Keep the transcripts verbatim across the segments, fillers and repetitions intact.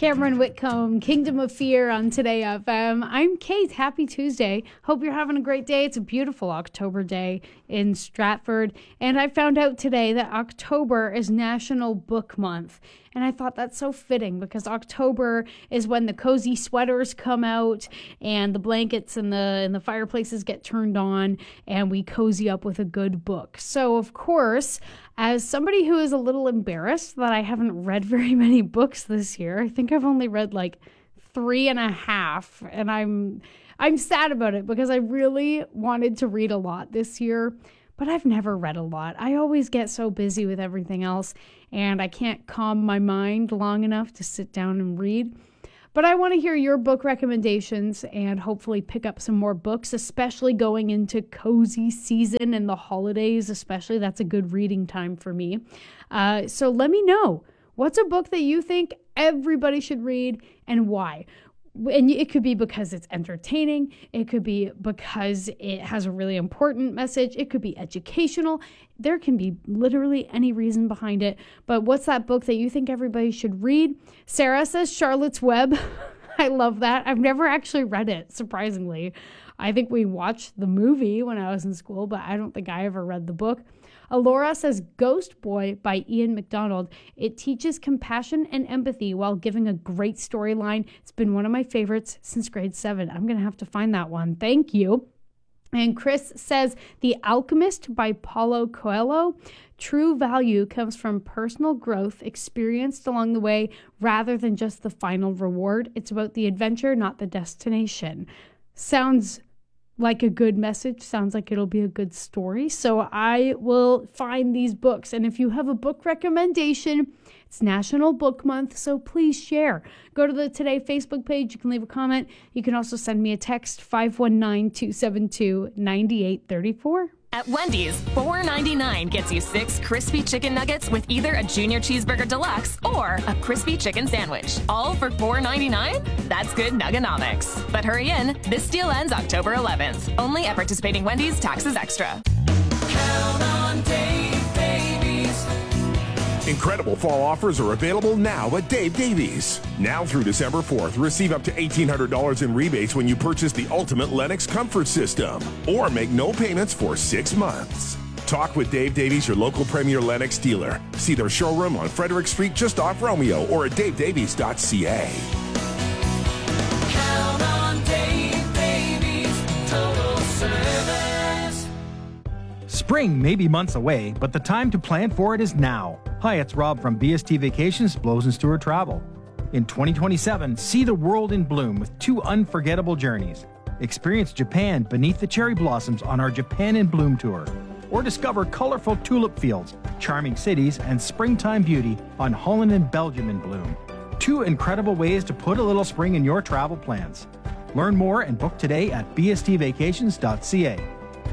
Cameron Whitcomb, Kingdom of Fear on Today F M. I'm Kate. Happy Tuesday. Hope you're having a great day. It's a beautiful October day in Stratford. And I found out today that October is National Book Month. And I thought that's so fitting because October is when the cozy sweaters come out and the blankets and the and the fireplaces get turned on and we cozy up with a good book. So, of course, as somebody who is a little embarrassed that I haven't read very many books this year, I think I've only read like three and a half, and I'm I'm sad about it because I really wanted to read a lot this year. But I've never read a lot. I always get so busy with everything else, and I can't calm my mind long enough to sit down and read. But I want to hear your book recommendations and hopefully pick up some more books, especially going into cozy season and the holidays, especially. That's a good reading time for me. Uh, so let me know. What's a book that you think everybody should read and why? And it could be because it's entertaining. It could be because it has a really important message. It could be educational. There can be literally any reason behind it. But what's that book that you think everybody should read? Sarah says Charlotte's Web. I love that. I've never actually read it, surprisingly. I think we watched the movie when I was in school, but I don't think I ever read the book. Alora says Ghost Boy by Ian McDonald. It teaches compassion and empathy while giving a great storyline. It's been one of my favorites since grade seven. I'm going to have to find that one. Thank you. And Chris says The Alchemist by Paulo Coelho. True value comes from personal growth experienced along the way rather than just the final reward. It's about the adventure, not the destination. Sounds like a good message. Sounds like it'll be a good story. So I will find these books. And if you have a book recommendation, it's National Book Month, so please share. Go to the Today Facebook page. You can leave a comment. You can also send me a text, five one nine, two seven two, nine eight three four. At Wendy's, four ninety-nine gets you six crispy chicken nuggets with either a Junior Cheeseburger Deluxe or a crispy chicken sandwich. All for four ninety-nine? That's good nugganomics. But hurry in, this deal ends October eleventh. Only at participating Wendy's, taxes extra. Count on Dave Davies. Incredible fall offers are available now at Dave Davies. Now through December fourth, receive up to eighteen hundred dollars in rebates when you purchase the Ultimate Lennox Comfort System or make no payments for six months. Talk with Dave Davies, your local Premier Lennox dealer. See their showroom on Frederick Street just off Romeo or at dave davies dot c a. Count on Dave Davies, total service. Spring may be months away, but the time to plan for it is now. Hi, it's Rob from B S T Vacations, Blows and Stewart Travel. In twenty twenty-seven, see the world in bloom with two unforgettable journeys. Experience Japan beneath the cherry blossoms on our Japan in Bloom tour. Or discover colorful tulip fields, charming cities, and springtime beauty on Holland and Belgium in bloom. Two incredible ways to put a little spring in your travel plans. Learn more and book today at b s t vacations dot c a.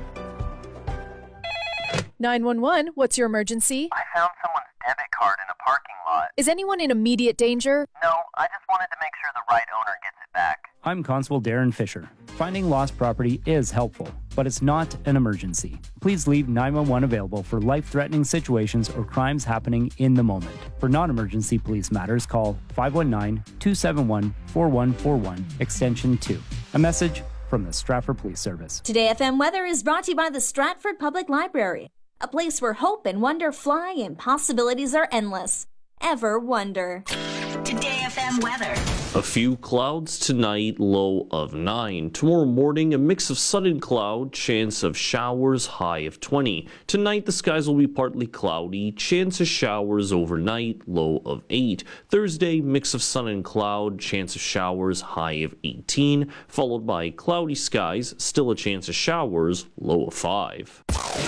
nine one one, what's your emergency? I found someone's debit card in a parking lot. Is anyone in immediate danger? No, I just wanted to make sure the right owner gets it back. I'm Constable Darren Fisher. Finding lost property is helpful, but it's not an emergency. Please leave nine one one available for life-threatening situations or crimes happening in the moment. For non-emergency police matters, call five one nine, two seven one, four one four one, extension two. A message from the Stratford Police Service. Today F M Weather is brought to you by the Stratford Public Library, a place where hope and wonder fly and possibilities are endless. Ever wonder. Today F M weather. A few clouds tonight, low of nine. Tomorrow morning, a mix of sun and cloud, chance of showers, high of twenty. Tonight, the skies will be partly cloudy, chance of showers overnight, low of eight. Thursday, mix of sun and cloud, chance of showers, high of eighteen. Followed by cloudy skies, still a chance of showers, low of five.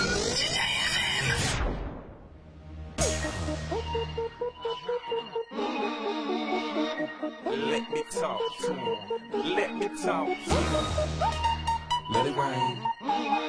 Let me talk to him. Let me talk to him. Let it rain.